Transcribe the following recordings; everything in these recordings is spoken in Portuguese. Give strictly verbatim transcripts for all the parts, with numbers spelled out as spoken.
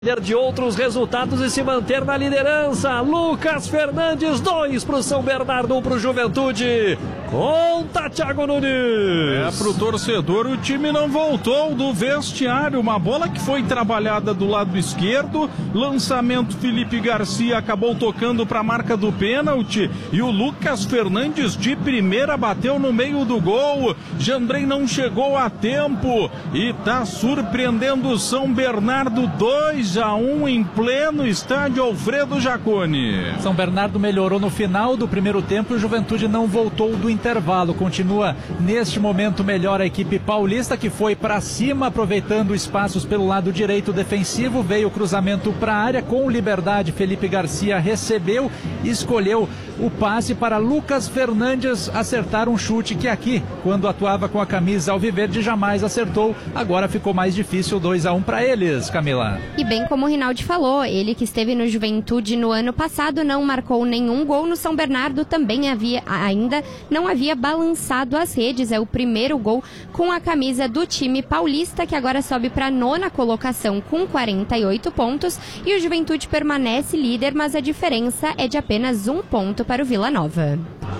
De outros resultados e se manter na liderança. Lucas Fernandes, dois para o São Bernardo, um para o Juventude. Conta, Thiago Nunes. É, para o torcedor, o time não voltou do vestiário. Uma bola que foi trabalhada do lado esquerdo. Lançamento, Felipe Garcia acabou tocando para a marca do pênalti. E o Lucas Fernandes de primeira bateu no meio do gol. Jandrei não chegou a tempo. E tá surpreendendo o São Bernardo. Dois a um em pleno estádio Alfredo Jaconi. São Bernardo melhorou no final do primeiro tempo e o Juventude não voltou do intervalo. Continua neste momento melhor a equipe paulista, que foi para cima aproveitando espaços pelo lado direito defensivo. Veio o cruzamento para a área com liberdade. Felipe Garcia recebeu e escolheu o passe para Lucas Fernandes acertar um chute que aqui, quando atuava com a camisa alviverde, jamais acertou. Agora ficou mais difícil. Dois a um para eles, Camila. E bem como o Rinaldi falou, ele que esteve no Juventude no ano passado não marcou nenhum gol. No São Bernardo também havia, ainda não havia balançado as redes. É o primeiro gol com a camisa do time paulista, que agora sobe para a nona colocação com quarenta e oito pontos. E o Juventude permanece líder, mas a diferença é de apenas um ponto para o Vila Nova.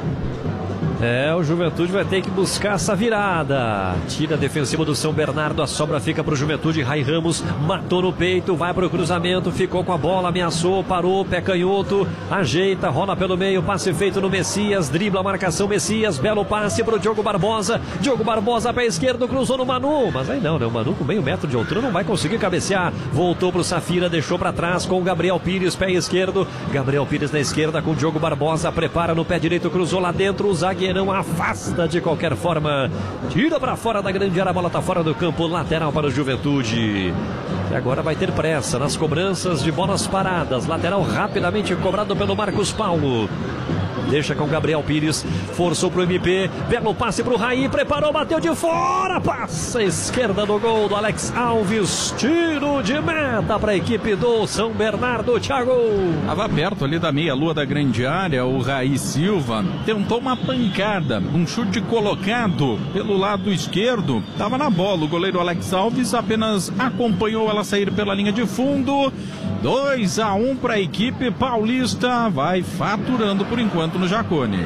É, o Juventude vai ter que buscar essa virada. Tira a defensiva do São Bernardo, a sobra fica pro Juventude. Rai Ramos matou no peito, vai pro cruzamento, ficou com a bola, ameaçou, parou, pé canhoto, ajeita, rola pelo meio, passe feito no Messias, dribla a marcação Messias, belo passe pro Diogo Barbosa. Diogo Barbosa, pé esquerdo, cruzou no Manu, mas aí não, né? O Manu com meio metro de altura não vai conseguir cabecear. Voltou pro Safira, deixou pra trás com o Gabriel Pires, pé esquerdo. Gabriel Pires na esquerda com o Diogo Barbosa, prepara no pé direito, cruzou lá dentro, o zagueiro não afasta de qualquer forma, tira para fora da grande área, a bola está fora do campo, lateral para o Juventude. E agora vai ter pressa nas cobranças de bolas paradas, lateral rapidamente cobrado pelo Marcos Paulo. Deixa com Gabriel Pires, forçou pro M P, belo passe pro Raí, preparou, bateu de fora, passa esquerda do gol do Alex Alves, tiro de meta para a equipe do São Bernardo, Thiago. Estava perto ali da meia-lua da grande área, o Raí Silva tentou uma pancada, um chute colocado pelo lado esquerdo, estava na bola, o goleiro Alex Alves apenas acompanhou ela sair pela linha de fundo. dois a um para a equipe paulista, vai faturando por enquanto no Jaconi.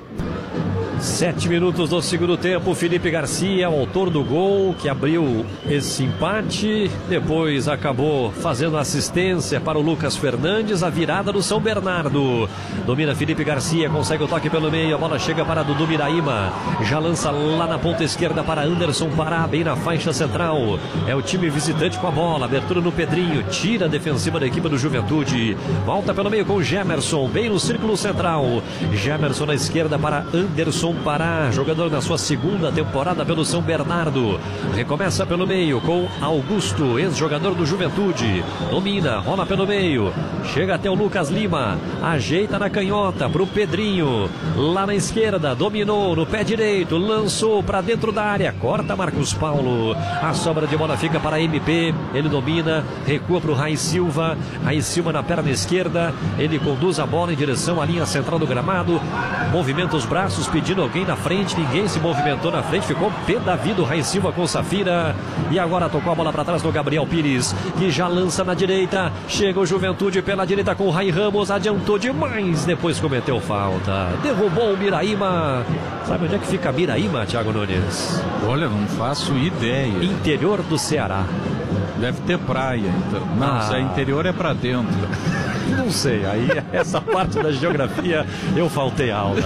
Sete minutos do segundo tempo, Felipe Garcia, o autor do gol que abriu esse empate, depois acabou fazendo assistência para o Lucas Fernandes, a virada do São Bernardo. Domina Felipe Garcia, consegue o toque pelo meio, a bola chega para Dudu Miraíma, já lança lá na ponta esquerda para Anderson Pará, bem na faixa central. É o time visitante com a bola, abertura no Pedrinho, tira a defensiva da equipe do Juventude, volta pelo meio com o Gemerson, bem no círculo central. Gemerson na esquerda para Anderson Pará, jogador na sua segunda temporada pelo São Bernardo. Recomeça pelo meio com Augusto, ex-jogador do Juventude. Domina, rola pelo meio, chega até o Lucas Lima, ajeita na canhota pro Pedrinho, lá na esquerda, dominou no pé direito, lançou para dentro da área, corta Marcos Paulo. A sobra de bola fica para M P, ele domina, recua pro Rai Silva, Rai Silva na perna esquerda, ele conduz a bola em direção à linha central do gramado, movimenta os braços pedindo alguém na frente, ninguém se movimentou na frente, ficou pé da vida o Rai Silva com o Safira, e agora tocou a bola para trás do Gabriel Pires, que já lança na direita, chega o Juventude pela direita com o Rai Ramos, adiantou demais, depois cometeu falta, derrubou o Miraíma. Sabe onde é que fica Miraíma, Thiago Nunes? Olha, não faço ideia. Interior do Ceará. Deve ter praia, então. Não, ah. Se é interior é pra dentro. Não sei, aí essa parte da geografia eu faltei aula.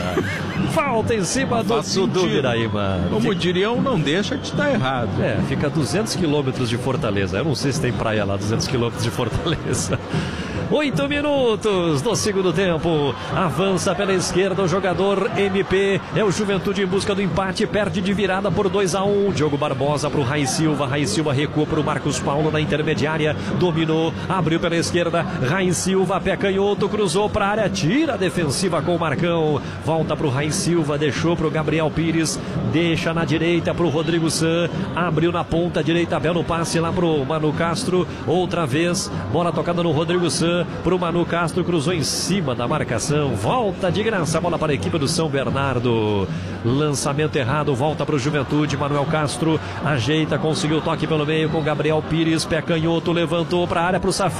Falta em cima do, do, do Miraíma. Como fica... diriam, não deixa de estar errado. É, fica a duzentos quilômetros de Fortaleza. Eu não sei se tem praia lá, duzentos quilômetros de Fortaleza. Oito minutos do segundo tempo. Avança pela esquerda o jogador M P. É o Juventude em busca do empate. Perde de virada por dois a um. Diogo Barbosa para o Rai Silva. Rai Silva recua para o Marcos Paulo na intermediária. Dominou, abriu pela esquerda. Rai Silva, pé canhoto, cruzou para a área. Tira a defensiva com o Marcão. Volta para o Rai Silva. Deixou para o Gabriel Pires. Deixa na direita para o Rodrigo San. Abriu na ponta direita. Belo passe lá para o Manu Castro. Outra vez. Bola tocada no Rodrigo San. Bressan para o Manu Castro, cruzou em cima da marcação. Volta de graça a bola para a equipe do São Bernardo. Lançamento errado, volta para o Juventude. Manuel Castro ajeita, conseguiu o toque pelo meio com Gabriel Pires, pé canhoto, levantou para a área para o Safira.